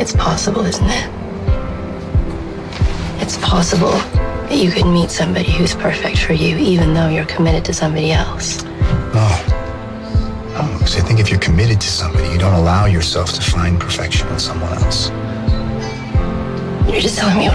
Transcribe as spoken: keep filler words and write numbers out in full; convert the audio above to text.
It's possible, isn't it? It's possible that you could meet somebody who's perfect for you, even though you're committed to somebody else. No. No, because I think if you're committed to somebody, you don't allow yourself to find perfection in someone else. You're just telling me what